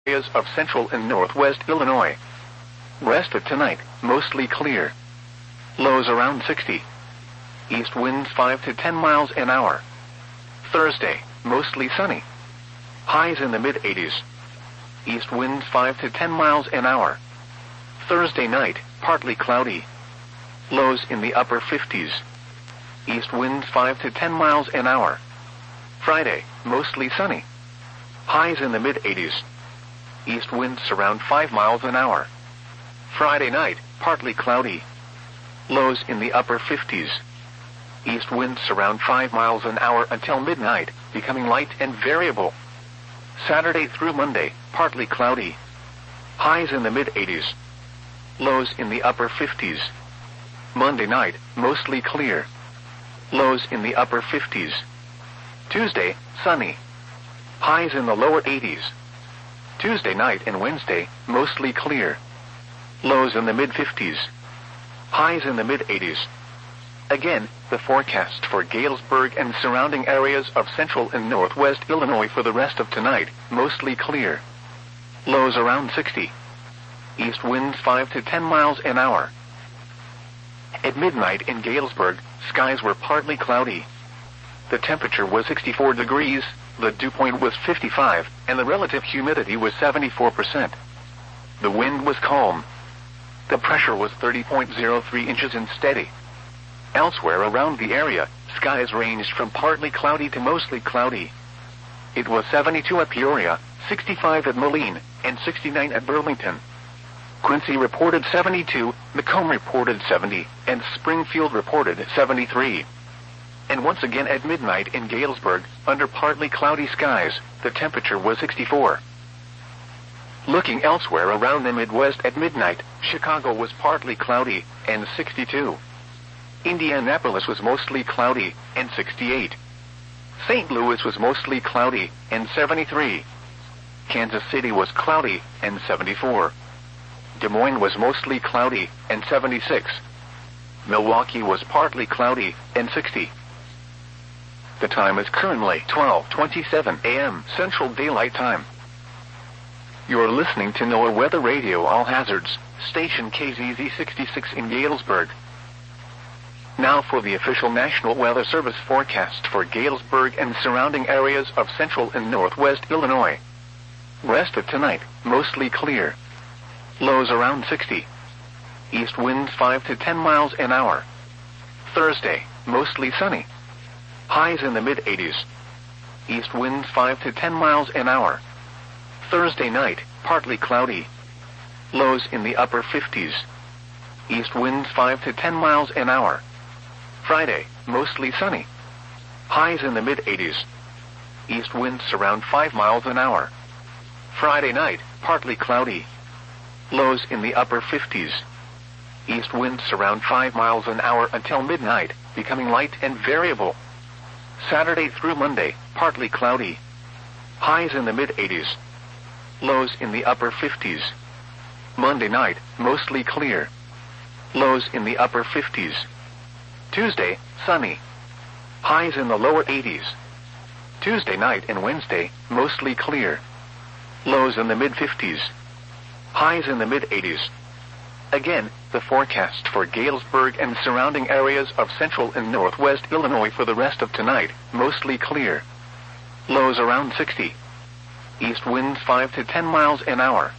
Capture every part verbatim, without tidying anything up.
areas of central and northwest Illinois. Rest of tonight, mostly clear. Lows around sixty. East winds five to ten miles an hour. Thursday, mostly sunny. Highs in the mid eighties. East winds five to ten miles an hour. Thursday night, partly cloudy. Lows in the upper fifties. East winds five to ten miles an hour. Friday, mostly sunny. Highs in the mid eighties. East winds around five miles an hour. Friday night, partly cloudy. Lows in the upper fifties. East winds around five miles an hour until midnight, becoming light and variable. Saturday through Monday, partly cloudy. Highs in the mid eighties. Lows in the upper fifties. Monday night, mostly clear. Lows in the upper fifties. Tuesday, sunny. Highs in the lower eighties. Tuesday night and Wednesday, mostly clear. Lows in the mid fifties. Highs in the mid eighties. Again, the forecast for Galesburg and surrounding areas of central and northwest Illinois for the rest of tonight, mostly clear. Lows around sixty. East winds five to ten miles an hour. At midnight in Galesburg, skies were partly cloudy. The temperature was sixty-four degrees, the dew point was fifty-five, and the relative humidity was seventy-four percent. The wind was calm. The pressure was thirty point zero three inches and steady. Elsewhere around the area, skies ranged from partly cloudy to mostly cloudy. It was seventy-two at Peoria, sixty-five at Moline, and sixty-nine at Burlington. Quincy reported seventy-two, Macomb reported seventy, and Springfield reported seventy-three. And once again at midnight in Galesburg, under partly cloudy skies, the temperature was sixty-four. Looking elsewhere around the Midwest at midnight, Chicago was partly cloudy, and sixty-two. Indianapolis was mostly cloudy, and sixty-eight. Saint Louis was mostly cloudy, and seventy-three. Kansas City was cloudy, and seventy-four. Des Moines was mostly cloudy, and seventy-six. Milwaukee was partly cloudy, and sixty. The time is currently twelve twenty-seven a m Central Daylight Time. You're listening to NOAA Weather Radio All Hazards, station K Z Z sixty-six in Galesburg. Now for the official National Weather Service forecast for Galesburg and surrounding areas of central and northwest Illinois. Rest of tonight, mostly clear. Lows around sixty. East winds five to ten miles an hour. Thursday, mostly sunny. Highs in the mid eighties. East winds five to ten miles an hour. Thursday night, partly cloudy. Lows in the upper fifties. East winds five to ten miles an hour. Friday, mostly sunny. Highs in the mid eighties. East winds around five miles an hour. Friday night, partly cloudy. Lows in the upper fifties. East winds around five miles an hour until midnight, becoming light and variable. Saturday through Monday, partly cloudy. Highs in the mid eighties. Lows in the upper fifties. Monday night, mostly clear. Lows in the upper fifties. Tuesday, sunny. Highs in the lower eighties. Tuesday night and Wednesday, mostly clear. Lows in the mid fifties. Highs in the mid eighties. Again, the forecast for Galesburg and surrounding areas of central and northwest Illinois for the rest of tonight, mostly clear. Lows around sixty. East winds five to ten miles an hour.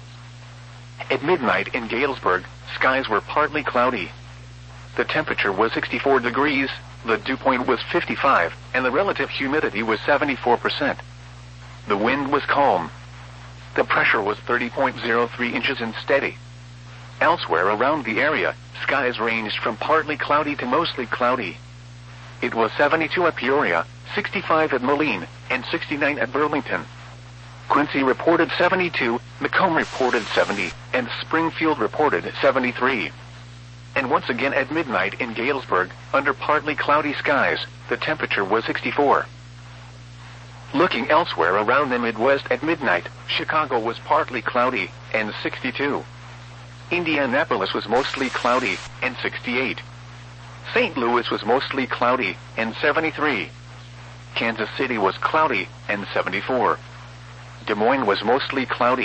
At midnight in Galesburg, skies were partly cloudy. The temperature was sixty-four degrees, the dew point was fifty-five, and the relative humidity was seventy-four percent. The wind was calm. The pressure was thirty point zero three inches and steady. Elsewhere around the area, skies ranged from partly cloudy to mostly cloudy. It was seventy-two at Peoria, sixty-five at Moline, and sixty-nine at Burlington. Quincy reported seventy-two, Macomb reported seventy, and Springfield reported seventy-three. And once again at midnight in Galesburg, under partly cloudy skies, the temperature was sixty-four. Looking elsewhere around the Midwest at midnight, Chicago was partly cloudy, and sixty-two. Indianapolis was mostly cloudy, and sixty-eight. Saint Louis was mostly cloudy, and seventy-three. Kansas City was cloudy, and seventy-four. Des Moines was mostly cloudy.